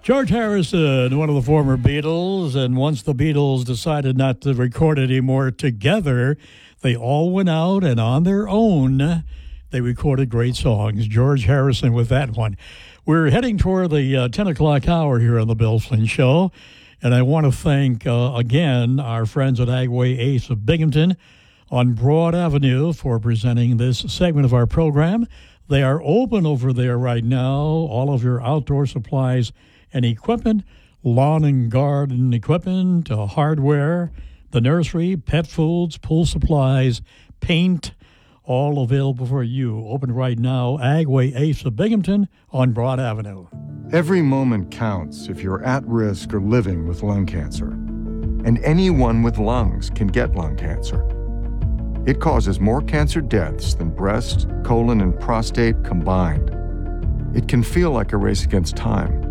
George Harrison, one of the former Beatles, and once the Beatles decided not to record anymore together, they all went out and on their own, they recorded great songs. George Harrison with that one. We're heading toward the 10 o'clock hour here on the Bill Flynn Show, and I want to thank, again, our friends at Agway Ace of Binghamton on Broad Avenue for presenting this segment of our program. They are open over there right now, all of your outdoor supplies and equipment, lawn and garden equipment, hardware, the nursery, pet foods, pool supplies, paint, all available for you. Open right now, Agway Ace of Binghamton on Broad Avenue. Every moment counts if you're at risk or living with lung cancer. And anyone with lungs can get lung cancer. It causes more cancer deaths than breast, colon, and prostate combined. It can feel like a race against time.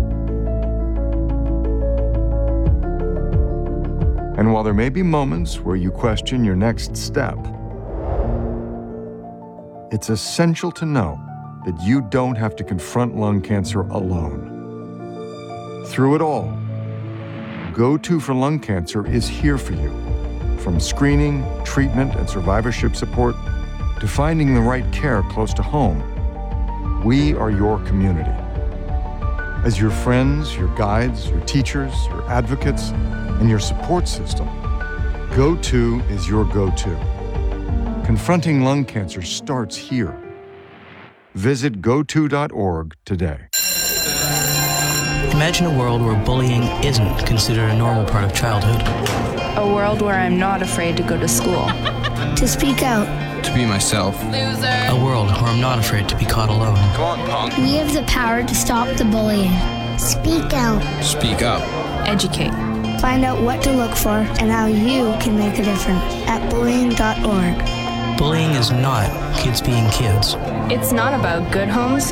And while there may be moments where you question your next step, it's essential to know that you don't have to confront lung cancer alone. Through it all, Go-To for Lung Cancer is here for you. From screening, treatment, and survivorship support to finding the right care close to home, we are your community. As your friends, your guides, your teachers, your advocates, and your support system, Go-To is your go-to. Confronting lung cancer starts here. Visit goto.org today. Imagine a world where bullying isn't considered a normal part of childhood. A world where I'm not afraid to go to school. To speak out. To be myself. Loser. A world where I'm not afraid to be caught alone. Come on, punk. We have the power to stop the bullying. Speak out. Speak up. Educate. Find out what to look for and how you can make a difference at bullying.org. Bullying is not kids being kids. It's not about good homes